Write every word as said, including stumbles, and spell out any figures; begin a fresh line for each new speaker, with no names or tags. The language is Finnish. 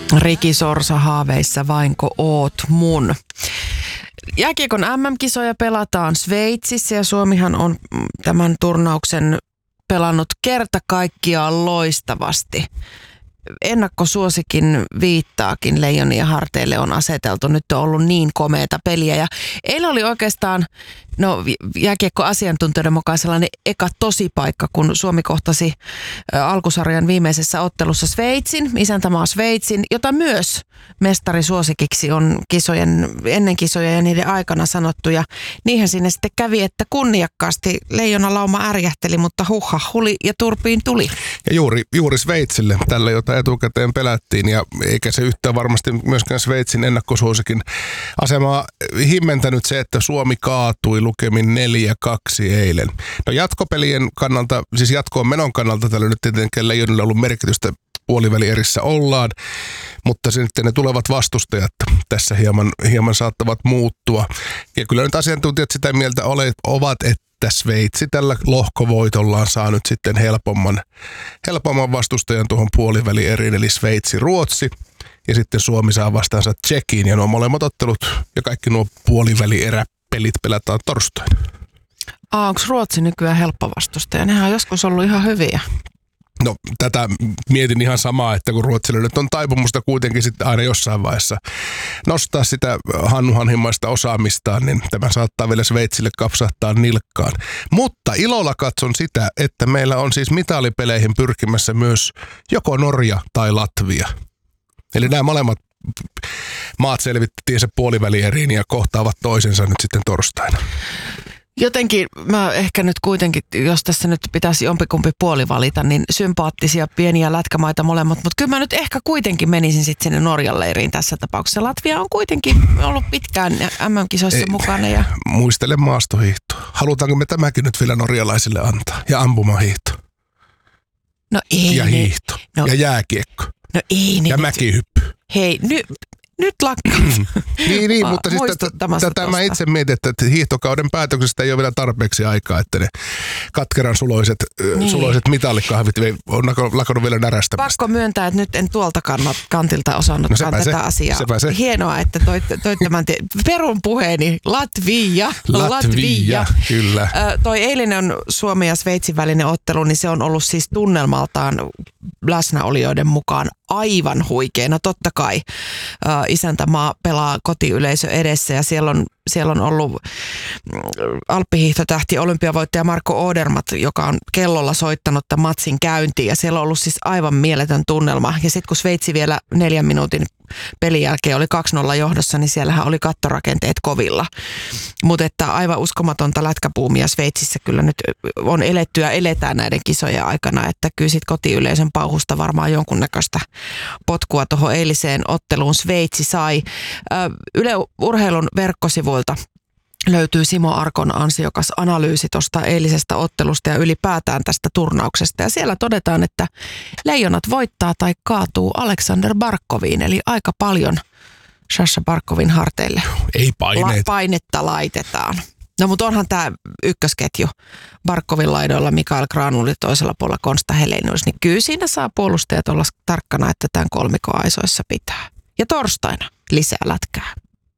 Riki Sorsa haaveissa, vainko oot mun. Jääkiekon äm äm-kisoja pelataan Sveitsissä ja Suomihan on tämän turnauksen pelannut kerta kaikkiaan loistavasti. Ennakkosuosikin viittaakin Leijonien harteille on aseteltu. Nyt on ollut niin komeata peliä. Ja eilen oli oikeastaan, no jääkiekkoasiantuntijoiden mukaan sellainen eka tosipaikka, kun Suomi kohtasi alkusarjan viimeisessä ottelussa Sveitsin, isäntämaa Sveitsin, jota myös mestarisuosikiksi on kisojen, ennen kisoja ja niiden aikana sanottu. Ja niinhän sinne sitten kävi, että kunniakkaasti Leijonalauma ärjähteli, mutta huhha huli ja turpiin tuli.
Ja juuri, juuri Sveitsille, tällä jota etukäteen pelättiin, ja eikä se yhtään varmasti myöskään Sveitsin ennakkosuosikin asemaa himmentänyt se, että Suomi kaatui lukemin neljä kaksi eilen. No jatkopelien kannalta, siis jatkoon menon kannalta tällä nyt tietenkin Leijonilla on ollut merkitystä, puolivälierissä ollaan, mutta sitten ne tulevat vastustajat tässä hieman, hieman saattavat muuttua. Ja kyllä nyt asiantuntijat sitä mieltä ole, ovat, että Sveitsi tällä lohkovoitollaan saa nyt sitten helpomman, helpomman vastustajan tuohon puolivälieriin, eli Sveitsi-Ruotsi. Ja sitten Suomi saa vastaansa Tšekiin, ja nuo molemmat ottelut ja kaikki nuo puolivälieräpelit pelataan torstaina.
Aa, onko Ruotsi nykyään helppo vastustaja? Nehän on joskus ollut ihan hyviä.
No tätä mietin ihan samaa, että kun Ruotsilla nyt on taipumusta kuitenkin sitten aina jossain vaiheessa nostaa sitä hannuhanhimmaista osaamistaan, niin tämä saattaa vielä Sveitsille kapsahtaa nilkkaan. Mutta ilolla katson sitä, että meillä on siis mitalipeleihin pyrkimässä myös joko Norja tai Latvia. Eli nämä molemmat maat selvittiin se puolivälieriin ja kohtaavat toisensa nyt sitten torstaina.
Jotenkin mä ehkä nyt kuitenkin, jos tässä nyt pitäisi jompikumpi puoli valita, niin sympaattisia pieniä lätkämaita molemmat. Mutta kyllä mä nyt ehkä kuitenkin menisin sitten sinne Norjan leiriin tässä tapauksessa. Latvia on kuitenkin ollut pitkään äm äm-kisoissa Ei, mukana. Ja...
Muistele maastohiihtoa. Halutaanko me tämäkin nyt vielä norjalaisille antaa? Ja ampumahiihto.
No ei.
Ja hiihto.
No,
ja jääkiekko.
No ei.
Ja mäkihyppy.
Hei, nyt... Nyt lakkaat.
niin, niin mutta siis tätä mä itse mietin, että hiihtokauden päätöksestä ei ole vielä tarpeeksi aikaa, että ne katkeran suloiset, niin. suloiset mitallikahvit on lakannut vielä närästämästä.
Pakko myöntää, että nyt en tuolta kantilta osannutkaan no tätä se, asiaa.
Se
Hienoa, että toit, toit tämän te- perun puheeni. Latvia.
Latvia, Latvia. Kyllä.
Ö, toi eilinen Suomen ja Sveitsin välinen ottelu, niin se on ollut siis tunnelmaltaan läsnäolijoiden mukaan aivan huikeena. Totta kai ö, isäntämaa pelaa kotiyleisö edessä ja siellä on, siellä on ollut alppihiihtotähti olympiavoittaja Marko Odermatt, joka on kellolla soittanut tämän matsin käyntiin ja siellä on ollut siis aivan mieletön tunnelma. Ja sitten kun Sveitsi vielä neljän minuutin pelin jälkeen oli kaksi nolla johdossa, niin siellähän oli kattorakenteet kovilla. Mutta että aivan uskomatonta lätkäpuumia Sveitsissä kyllä nyt on eletty ja eletään näiden kisojen aikana, että kyllä sit kotiyleisön pauhusta varmaan jonkunnäköistä potkua tuohon eiliseen otteluun Sveitsi sai. Yle Urheilun verkkosivuilta löytyy Simo Arkon ansiokas analyysi tuosta eilisestä ottelusta ja ylipäätään tästä turnauksesta. Ja siellä todetaan, että Leijonat voittaa tai kaatuu Aleksander Barkoviin, eli aika paljon Sasha Barkovin harteille
Ei paineita.
La- painetta laitetaan. No mutta onhan tämä ykkösketju Barkovin laidoilla, Mikael Granlund toisella puolella Konsta Helenius, niin kyllä siinä saa puolustajat olla tarkkana, että tämän kolmikon aisoissa pitää. Ja torstaina lisää lätkää.